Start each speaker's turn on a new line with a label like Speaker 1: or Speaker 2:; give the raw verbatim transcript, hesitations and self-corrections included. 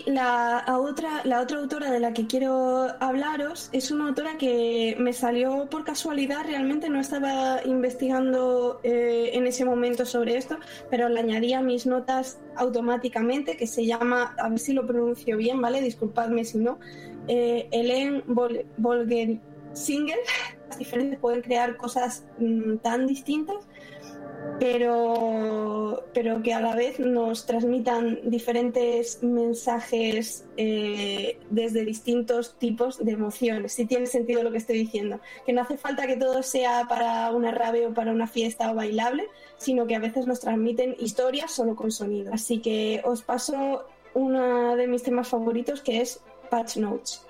Speaker 1: la a otra, la otra autora de la que quiero hablaros es una autora que me salió por casualidad, realmente no estaba investigando eh, en ese momento sobre esto, pero la añadí a mis notas automáticamente, que se llama, a ver si lo pronuncio bien, ¿vale? Disculpadme si no, eh, Hélène Volger-Singer. Las diferentes pueden crear cosas mmm, tan distintas, pero, pero que a la vez nos transmitan diferentes mensajes eh, desde distintos tipos de emociones. Si tiene sentido lo que estoy diciendo, que no hace falta que todo sea para una rave o para una fiesta o bailable, sino que a veces nos transmiten historias solo con sonido. Así que os paso uno de mis temas favoritos, que es Patch Notes.